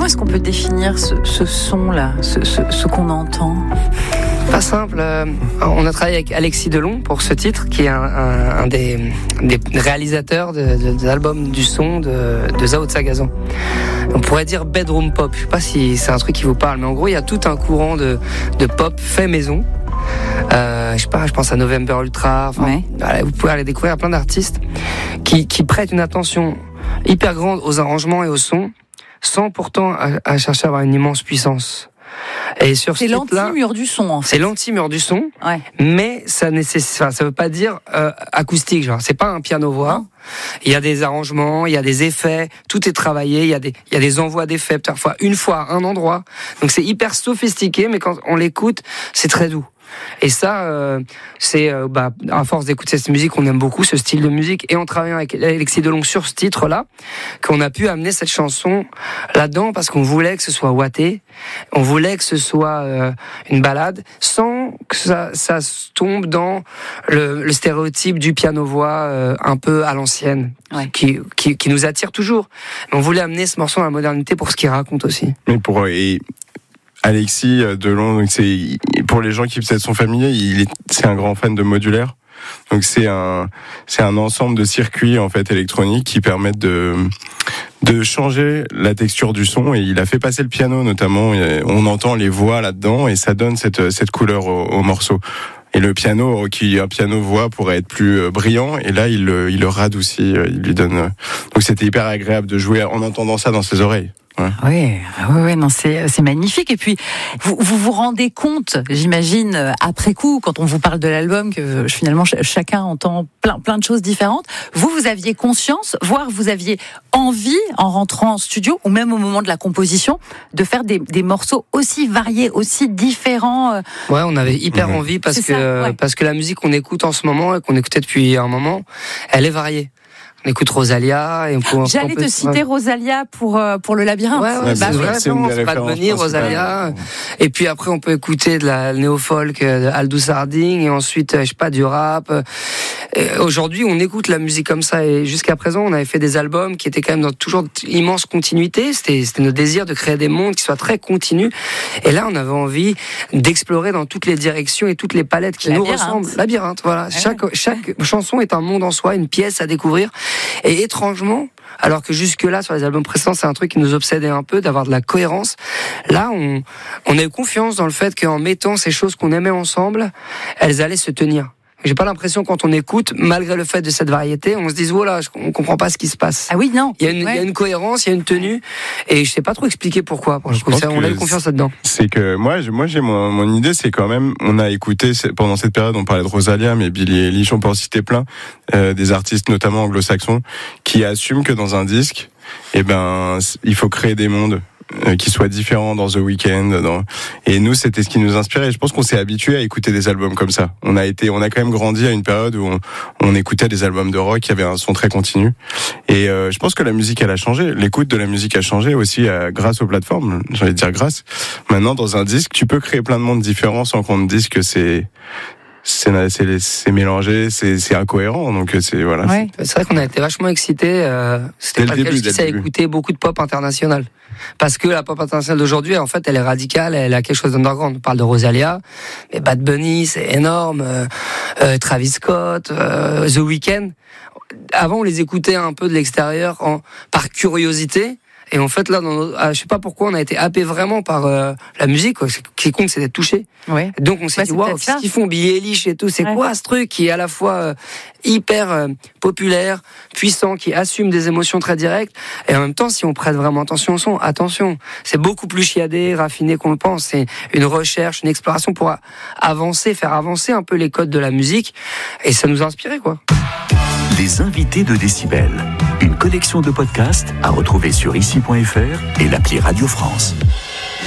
Comment est-ce qu'on peut définir ce son-là, ce qu'on entend ? Pas simple. On a travaillé avec Alexis Delon pour ce titre, qui est un des réalisateurs des albums du son de Zao de Sagazan. On pourrait dire bedroom pop. Je sais pas si c'est un truc qui vous parle, mais en gros, il y a tout un courant de pop fait maison. Je pense à November Ultra. Vous pouvez aller découvrir plein d'artistes qui prêtent une attention hyper grande aux arrangements et au son, sans pourtant à chercher à avoir une immense puissance. Et sur c'est l'anti-mur du son, en fait. C'est l'anti-mur du son, mais ça veut pas dire acoustique, genre. C'est pas un piano-voix. Il y a des arrangements, il y a des effets, tout est travaillé, il y a des envois d'effets, parfois une fois à un endroit. Donc c'est hyper sophistiqué, mais quand on l'écoute, c'est très doux. Et ça, c'est à force d'écouter cette musique, on aime beaucoup ce style de musique. Et en travaillant avec Alexis Delon sur ce titre-là, qu'on a pu amener cette chanson là-dedans, parce qu'on voulait que ce soit ouaté, on voulait que ce soit une balade, sans que ça tombe dans le stéréotype du piano-voix un peu à l'ancienne, qui nous attire toujours. Mais on voulait amener ce morceau à la modernité pour ce qu'il raconte aussi. Mais Alexis Delon, donc c'est pour les gens qui peut-être sont familiers, c'est un grand fan de modulaire. Donc c'est un ensemble de circuits en fait électroniques qui permettent de changer la texture du son, et il a fait passer le piano notamment. On entend les voix là-dedans et ça donne cette couleur au morceau. Et le piano, un piano-voix pourrait être plus brillant, et là il le radoucit, il lui donne. Donc c'était hyper agréable de jouer en entendant ça dans ses oreilles. Ouais. Oui, non, c'est magnifique. Et puis, vous rendez compte, j'imagine, après coup, quand on vous parle de l'album, que finalement chacun entend plein de choses différentes. Vous aviez conscience, voire vous aviez envie, en rentrant en studio, ou même au moment de la composition, de faire des morceaux aussi variés, aussi différents. Ouais, on avait hyper envie parce que la musique qu'on écoute en ce moment et qu'on écoutait depuis un moment, elle est variée. On écoute Rosalia et J'allais te citer Rosalia pour le labyrinthe. C'est Bad Bunny, Rosalia. Et puis après on peut écouter de la néo-folk de Aldous Harding, et ensuite du rap. Et aujourd'hui on écoute la musique comme ça, et jusqu'à présent on avait fait des albums qui étaient quand même dans toujours immense continuité. C'était notre désir de créer des mondes qui soient très continus. Et là on avait envie d'explorer dans toutes les directions et toutes les palettes qui nous ressemblent. Labyrinthe, voilà. Chaque chanson est un monde en soi, une pièce à découvrir. Et étrangement, alors que jusque-là, sur les albums précédents, c'est un truc qui nous obsédait un peu, d'avoir de la cohérence. Là, on a eu confiance dans le fait qu'en mettant ces choses qu'on aimait ensemble, elles allaient se tenir. J'ai pas l'impression, quand on écoute, malgré le fait de cette variété, on se dise voilà, on comprend pas ce qui se passe. Ah oui, non. Il y a une cohérence, il y a une tenue, et je sais pas trop expliquer pourquoi. On a eu confiance là-dedans. C'est que moi j'ai mon idée, c'est quand même, on a écouté pendant cette période, on parlait de Rosalia, mais Billie Eilish, on peut en citer plein, des artistes notamment anglo-saxons qui assument que dans un disque, il faut créer des mondes qui soient différents dans The Weeknd. Et nous, c'était ce qui nous inspirait. Et je pense qu'on s'est habitué à écouter des albums comme ça. On a quand même grandi à une période où on écoutait des albums de rock qui avaient un son très continu. Et je pense que la musique, elle a changé. L'écoute de la musique a changé aussi grâce aux plateformes. J'ai envie de dire grâce. Maintenant, dans un disque, tu peux créer plein de mondes différents sans qu'on te dise que c'est mélangé, c'est incohérent, donc c'est voilà. Ouais. C'est vrai qu'on a été vachement excités. C'était pas le cas jusqu'ici à écouter beaucoup de pop international, parce que la pop internationale d'aujourd'hui, en fait, elle est radicale, elle a quelque chose d'underground. On parle de Rosalia, mais Bad Bunny, c'est énorme. Travis Scott, The Weeknd. Avant, on les écoutait un peu de l'extérieur par curiosité. Et en fait, là, je sais pas pourquoi, on a été happé vraiment par la musique. Ce qui compte, c'est d'être touché. Ouais. Donc, on s'est dit, waouh, qu'est-ce qu'ils font, Billie Eilish et tout, c'est quoi ce truc qui est à la fois hyper populaire, puissant, qui assume des émotions très directes, et en même temps, si on prête vraiment attention au son, attention, c'est beaucoup plus chiadé, raffiné qu'on le pense. C'est une recherche, une exploration pour faire avancer un peu les codes de la musique, et ça nous a inspiré, quoi. Les invités de Décibel, une collection de podcasts à retrouver sur ici.fr et l'appli Radio France.